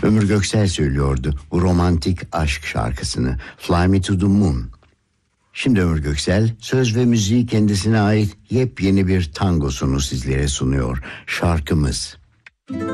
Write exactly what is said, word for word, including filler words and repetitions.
Ömür Göksel söylüyordu bu romantik aşk şarkısını, Fly Me to the Moon. Şimdi Ömür Göksel söz ve müziği kendisine ait yepyeni bir tangosunu sizlere sunuyor. Şarkımız.